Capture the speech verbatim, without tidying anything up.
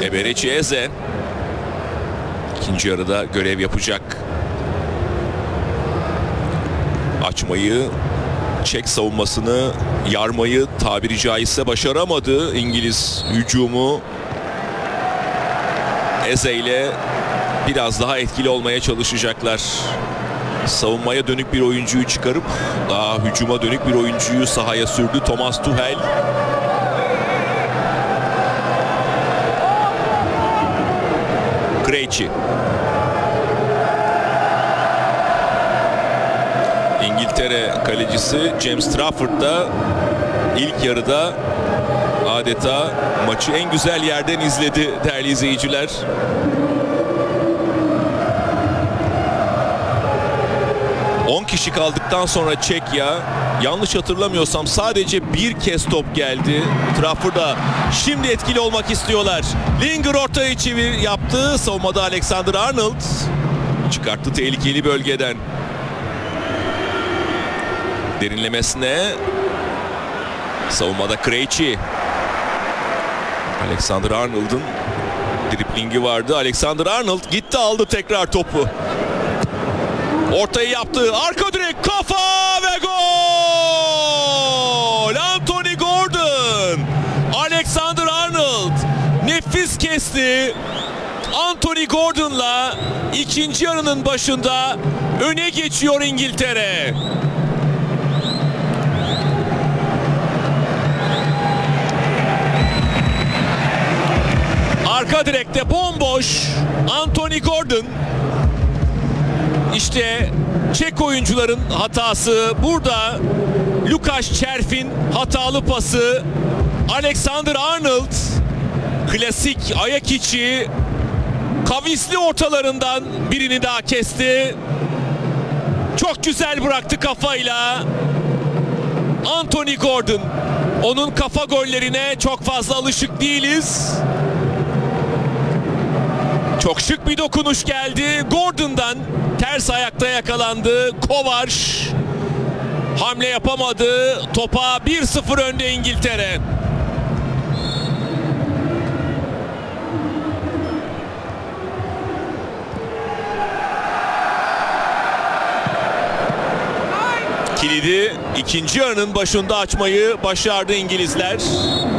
Eberechi Eze ikinci yarıda görev yapacak. Açmayı, Çek savunmasını yarmayı tabiri caizse başaramadı İngiliz hücumu. Eze ile biraz daha etkili olmaya çalışacaklar. Savunmaya dönük bir oyuncuyu çıkarıp daha hücuma dönük bir oyuncuyu sahaya sürdü Thomas Tuchel. Krejci. İngiltere kalecisi James Trafford da ilk yarıda adeta maçı en güzel yerden izledi değerli izleyiciler. on kişi kaldıktan sonra Çekya, yanlış hatırlamıyorsam sadece bir kez top geldi. Trafford'a şimdi etkili olmak istiyorlar. Lingard ortayı çevir yaptı. Savunmada Alexander-Arnold çıkarttı tehlikeli bölgeden. Derinlemesine savunmada Krejci. Alexander-Arnold'un driblingi vardı. Alexander-Arnold gitti, aldı tekrar topu. Ortayı yaptı. Arka direk, kafa ve gol! Anthony Gordon. Alexander-Arnold nefis kesti. Anthony Gordon'la ikinci yarının başında öne geçiyor İngiltere. Arka direkte bomboş Anthony Gordon. İşte Çek oyuncuların hatası. Burada Lukasz Czerf'in hatalı pası. Alexander-Arnold klasik ayak içi kavisli ortalarından birini daha kesti. Çok güzel bıraktı kafayla. Anthony Gordon. Onun kafa gollerine çok fazla alışık değiliz. Çok şık bir dokunuş geldi. Gordon'dan ters ayakta yakalandı. Kovac hamle yapamadı. Topa bir sıfır önde İngiltere. Kilidi ikinci yarının başında açmayı başardı İngilizler.